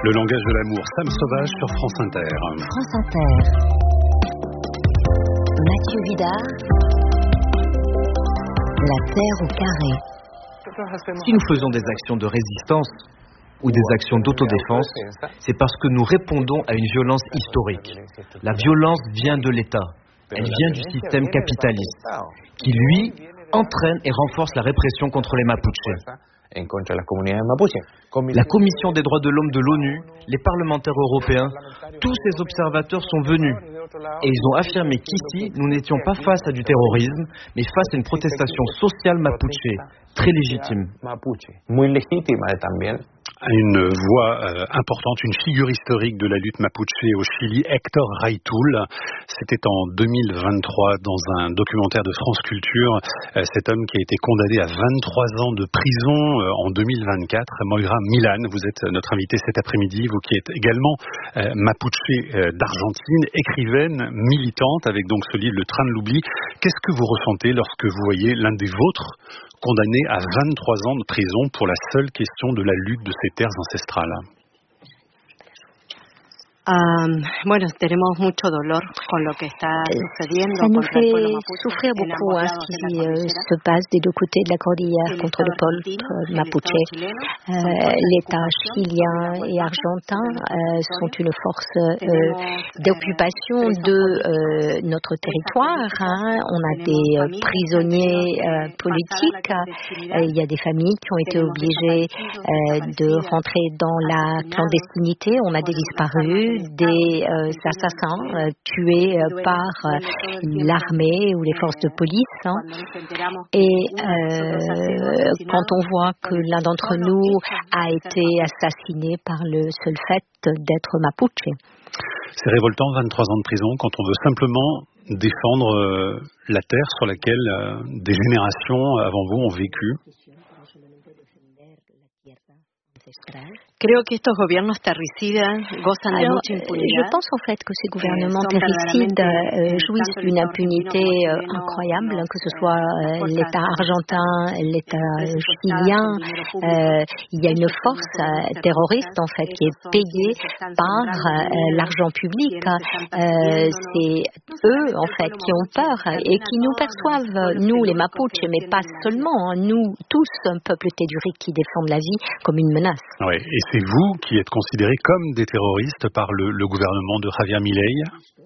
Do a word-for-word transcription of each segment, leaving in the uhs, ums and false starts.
Le langage de l'amour, Sam Sauvage sur France Inter. France Inter. Mathieu Vidard. La terre au carré. Si nous faisons des actions de résistance ou des actions d'autodéfense, c'est parce que nous répondons à une violence historique. La violence vient de l'État. Elle vient du système capitaliste, qui lui entraîne et renforce la répression contre les Mapuches. La Commission des droits de l'homme de l'ONU, les parlementaires européens, tous ces observateurs sont venus et ils ont affirmé qu'ici, nous n'étions pas face à du terrorisme, mais face à une protestation sociale mapuche, très légitime. Une voix euh, importante, une figure historique de la lutte mapuche au Chili, Héctor Raitul. C'était en deux mille vingt-trois dans un documentaire de France Culture. Euh, cet homme qui a été condamné à vingt-trois ans de prison euh, en deux mille vingt-quatre. Moira Milan, vous êtes notre invité cet après-midi, vous qui êtes également euh, mapuche euh, d'Argentine, écrivaine, militante, avec donc ce livre Le Train de l'oubli. Qu'est-ce que vous ressentez lorsque vous voyez l'un des vôtres condamné à vingt-trois ans de prison pour la seule question de la lutte de ces terres ancestrales? Um, bueno, tenemos mucho dolor con lo que está sucediendo. Ça nous fait souffrir beaucoup hein, ce qui euh, se passe des deux côtés de la cordillère contre le peuple mapuche. Euh, L'État chilien et argentin euh, sont une force euh, d'occupation de euh, notre territoire. Hein. On a des euh, prisonniers euh, politiques. Euh, il y a des familles qui ont été obligées euh, de rentrer dans la clandestinité. On a des disparus, des euh, assassins euh, tués euh, par euh, l'armée ou les forces de police. Hein. Et euh, quand on voit que l'un d'entre nous a été assassiné par le seul fait d'être mapuche. C'est révoltant, vingt-trois ans de prison, quand on veut simplement défendre euh, la terre sur laquelle euh, des générations avant vous ont vécu. Creo que estos gobiernos terricidas gozan de mucha impunidad. Je pense en fait que ces gouvernements terricides euh, jouissent d'une impunité euh, incroyable, que ce soit euh, l'État argentin, l'État chilien. Euh, il y a une force euh, terroriste en fait qui est payée par euh, l'argent public. Euh, c'est eux en fait qui ont peur et qui nous perçoivent, nous les Mapuches, mais pas seulement, hein, nous tous, un peuple tellurique qui défend la vie, comme une menace. Oui, et c'est vous qui êtes considérés comme des terroristes par le, le gouvernement de Javier Milei.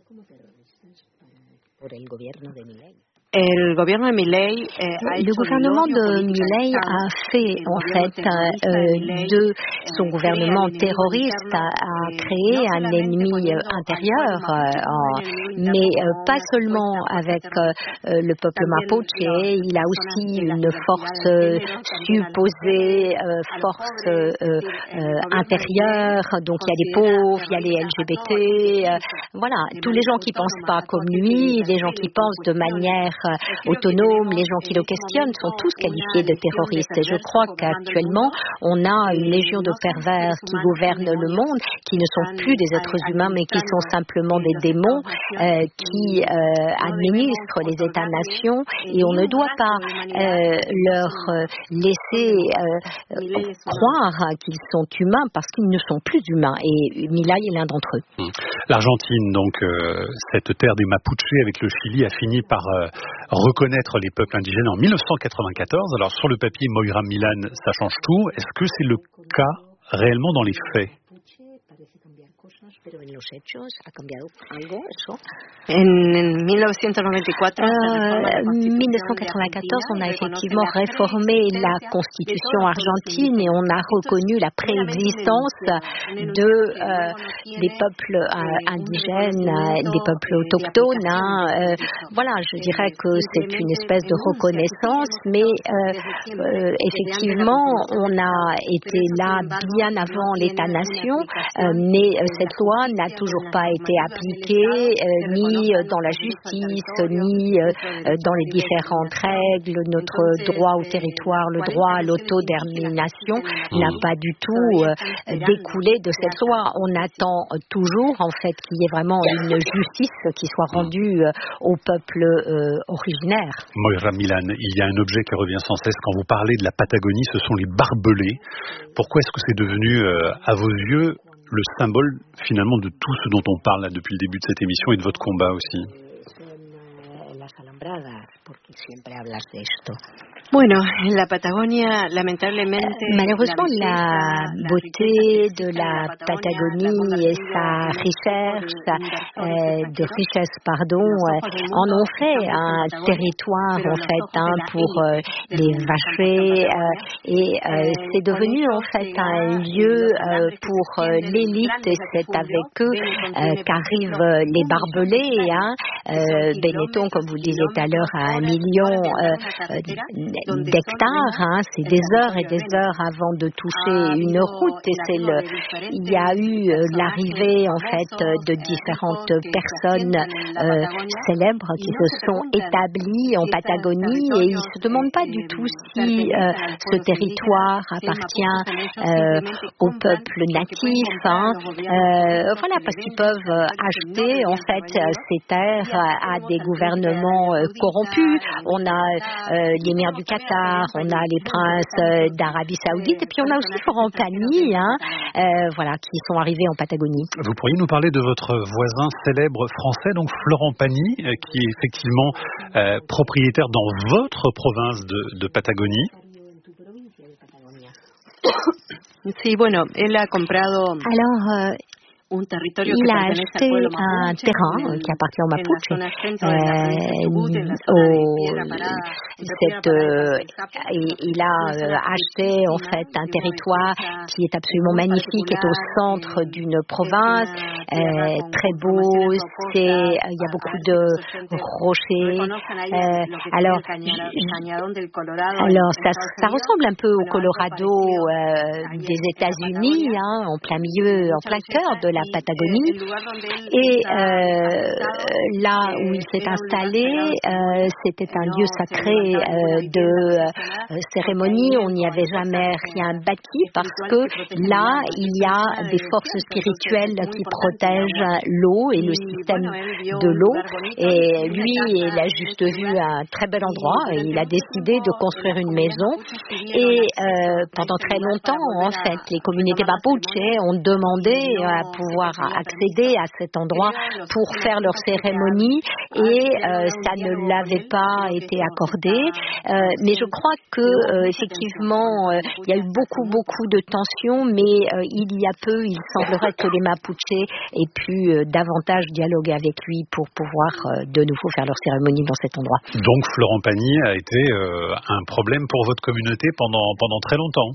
El gobierno de Milei, eh, le gouvernement de Milei a fait en fait euh, de son gouvernement terroriste a, a créé un ennemi intérieur, euh, mais euh, pas seulement avec euh, le peuple mapuche, il a aussi une force euh, supposée, euh, force euh, euh, intérieure, donc il y a des pauvres, il y a les L G B T, euh, voilà, tous les gens qui pensent pas comme lui, les gens qui pensent de manière autonomes, les gens qui le questionnent sont tous qualifiés de terroristes. Et je crois qu'actuellement, on a une légion de pervers qui gouvernent le monde, qui ne sont plus des êtres humains, mais qui sont simplement des démons euh, qui euh, administrent les États-nations. Et on ne doit pas euh, leur laisser euh, croire qu'ils sont humains parce qu'ils ne sont plus humains. Et Milei est l'un d'entre eux. L'Argentine, donc, euh, cette terre des Mapuches avec le Chili, a fini par euh, reconnaître les peuples indigènes en mille neuf cent quatre-vingt-quatorze. Alors sur le papier, Moira Milan, ça change tout. Est-ce que c'est le cas réellement dans les faits? Pero en los hechos ha cambiado algo eso. En mille neuf cent quatre-vingt-quatorze, euh, mille neuf cent quatre-vingt-quatorze, on a effectivement réformé la constitution argentine et on a reconnu la préexistence de euh, des peuples euh, indigènes, euh, des peuples autochtones. Hein. Euh, voilà, je dirais que c'est une espèce de reconnaissance, mais euh, euh, effectivement, on a été là bien avant l'État-nation, euh, mais euh, cette loi n'a toujours pas été appliquée, euh, ni dans la justice, ni euh, dans les différentes règles. Notre droit au territoire, le droit à l'autodétermination n'a pas du tout euh, découlé de cette loi. On attend toujours, en fait, qu'il y ait vraiment une justice qui soit rendue euh, au peuple euh, originaire. Moira Milan, il y a un objet qui revient sans cesse quand vous parlez de la Patagonie, ce sont les barbelés. Pourquoi est-ce que c'est devenu, euh, à vos yeux, le symbole finalement de tout ce dont on parle là, depuis le début de cette émission et de votre combat aussi. Bueno, la Patagonia, lamentablemente, malheureusement, la beauté de la Patagonie et sa richesse, euh, de richesse, pardon, euh, en ont fait un territoire en fait hein, pour euh, les vacher euh, et euh, c'est devenu en fait un lieu euh, pour euh, l'élite et c'est avec eux euh, qu'arrivent les barbelés. Hein, euh, Benetton, comme vous le disiez tout à l'heure, à un million euh, d'hectares, hein, c'est des heures et des heures avant de toucher une route et c'est le, il y a eu euh, l'arrivée en fait de différentes personnes euh, célèbres qui se sont établies en Patagonie et ils se demandent pas du tout si euh, ce territoire appartient euh, au peuple natif, hein, euh, voilà parce qu'ils peuvent acheter en fait ces terres à des gouvernements euh, corrompus. On a euh, l'émir du Qatar, on a les princes euh, d'Arabie Saoudite et puis on a aussi Florent Pagny, hein, euh, voilà, qui sont arrivés en Patagonie. Vous pourriez nous parler de votre voisin célèbre français, donc Florent Pagny, euh, qui est effectivement euh, propriétaire dans votre province de, de Patagonie. Sí, bueno, él ha comprado. Alors, euh, il a acheté un terrain qui appartient au Mapuche, euh, au, cette, euh, il a acheté en fait un territoire qui est absolument magnifique, qui est au centre d'une province, euh, très beau, c'est, il y a beaucoup de rochers, euh, alors, alors ça, ça ressemble un peu au Colorado euh, des États-Unis, hein, en plein milieu, en plein cœur de la Patagonie et euh, là où il s'est installé euh, c'était un lieu sacré euh, de euh, cérémonie, on n'y avait jamais rien bâti parce que là il y a des forces spirituelles qui protègent l'eau et le système de l'eau et lui il a juste vu un très bel endroit et il a décidé de construire une maison et euh, pendant très longtemps en fait les communautés Mapuche ont demandé à pouvoir accéder à cet endroit pour faire leur cérémonie et euh, ça ne l'avait pas été accordé. Euh, mais je crois que euh, effectivement euh, il y a eu beaucoup beaucoup de tensions, mais euh, il y a peu, il semblerait que les Mapuche aient pu euh, davantage dialoguer avec lui pour pouvoir euh, de nouveau faire leur cérémonie dans cet endroit. Donc Florent Pagny a été euh, un problème pour votre communauté pendant pendant très longtemps.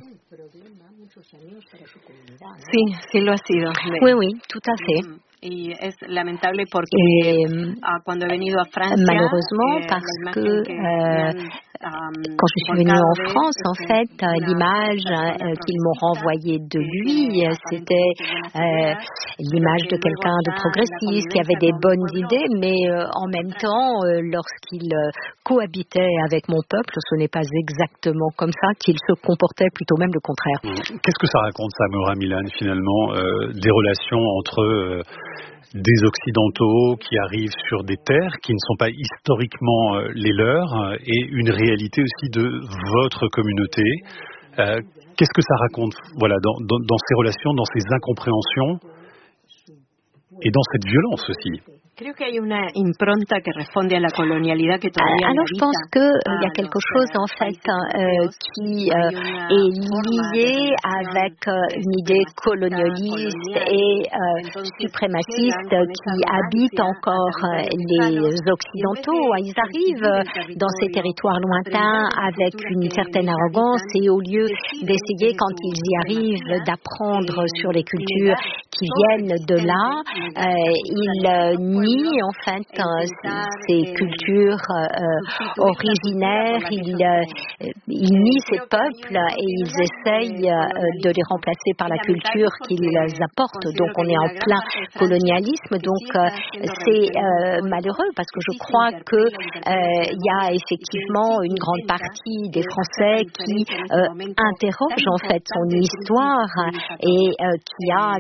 Sí, sí lo ha sido. Oui, oui, tout à fait. Y es lamentable porque et, uh, cuando he venido a Francia, malheureusement eh, parce que, que euh, um, quand je suis venue en France, en fait, l'image euh, qu'ils m'ont renvoyée de lui, c'était euh, l'image de quelqu'un de progressiste qui avait des bonnes idées, mais euh, en même temps, euh, lorsqu'il euh, cohabitait avec mon peuple, ce n'est pas exactement comme ça qu'il se comportait, plutôt même le contraire. Qu'est-ce que ça raconte, ça, Maura Milan, finalement, euh, des relations entre euh, des Occidentaux qui arrivent sur des terres qui ne sont pas historiquement euh, les leurs euh, et une réalité aussi de votre communauté. Euh, qu'est-ce que ça raconte, voilà, dans, dans, dans ces relations, dans ces incompréhensions et dans cette violence aussi? Creo que hay una impronta que responde a la colonialidad que todavía Alors je pense que il euh, y a quelque chose en fait euh, qui euh, est lié avec euh, une idée colonialiste et euh, suprémaciste qui habite encore euh, les Occidentaux. Ils arrivent dans ces territoires lointains avec une certaine arrogance et au lieu d'essayer quand ils y arrivent d'apprendre sur les cultures qui viennent de là, euh, ils euh, nient en fait euh, ces cultures euh, originaires, ils, euh, ils nient ces peuples et ils essayent euh, de les remplacer par la culture qu'ils apportent. Donc on est en plein colonialisme, donc euh, c'est euh, malheureux parce que je crois que euh, il y a effectivement une grande partie des Français qui euh, interrogent en fait son histoire et euh, qui a donc un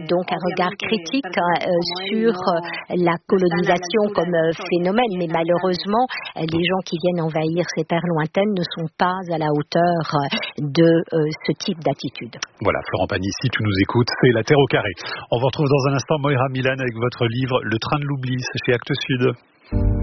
regard critique euh, sur la colonisation comme euh, phénomène, mais malheureusement, les gens qui viennent envahir ces terres lointaines ne sont pas à la hauteur de euh, ce type d'attitude. Voilà, Florent Pagny, si tu nous écoutes, c'est La Terre au carré. On vous retrouve dans un instant, Moira Milan, avec votre livre Le Train de l'oubli, c'est chez Actes Sud.